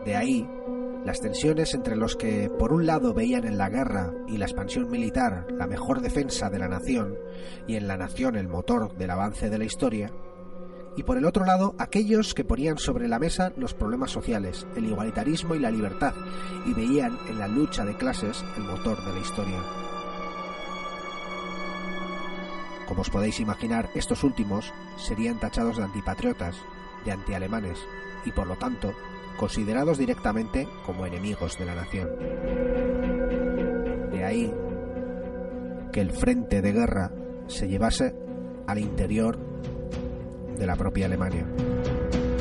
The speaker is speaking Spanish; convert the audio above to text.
De ahí las tensiones entre los que por un lado veían en la guerra y la expansión militar la mejor defensa de la nación y en la nación el motor del avance de la historia, y por el otro lado aquellos que ponían sobre la mesa los problemas sociales, el igualitarismo y la libertad, y veían en la lucha de clases el motor de la historia. Como os podéis imaginar, estos últimos serían tachados de antipatriotas, de antialemanes, y por lo tanto considerados directamente como enemigos de la nación. De ahí que el frente de guerra se llevase al interior de la propia Alemania.